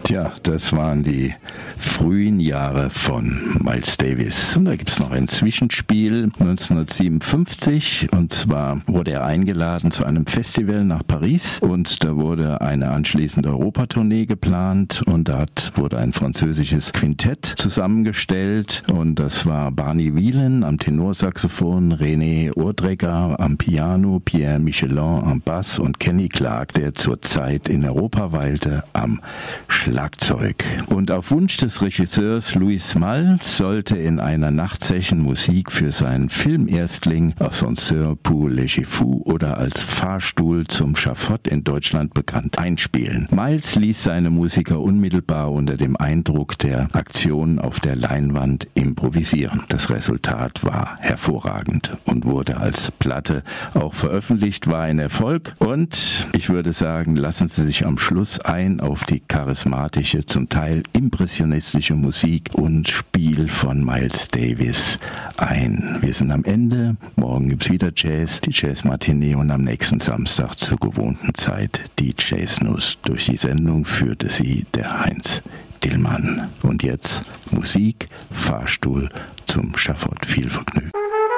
Tja, das waren die frühen Jahre von Miles Davis. Und da gibt es noch ein Zwischenspiel 1957. Und zwar wurde er eingeladen zu einem Festival nach Paris. Und da wurde eine anschließende Europatournee geplant. Und dort wurde ein französisches Quintett zusammengestellt. Und das war Barney Whelan am Tenorsaxophon, René Ohrdrecker am Piano, Pierre Michelin am Bass und Kenny Clarke, der zurzeit in Europa weilte, am Schlagzeug. Und auf Wunsch des Regisseurs Louis Malle sollte in einer Nachtsession Musik für seinen Filmerstling Ascenseur pour les Fous oder als Fahrstuhl zum Schafott in Deutschland bekannt einspielen. Miles ließ seine Musiker unmittelbar unter dem Eindruck der Aktion auf der Leinwand improvisieren. Das Resultat war hervorragend und wurde als Platte auch veröffentlicht, war ein Erfolg. Und ich würde sagen, lassen Sie sich am Schluss ein auf die charismatische, zum Teil impressionistische Musik und Spiel von Miles Davis ein. Wir sind am Ende. Morgen gibt's wieder Jazz, die Jazz-Matinee und am nächsten Samstag zur gewohnten Zeit die Jazz-Nuss. Durch die Sendung führte sie der Heinz Dillmann. Und jetzt Musik, Fahrstuhl zum Schafott. Viel Vergnügen.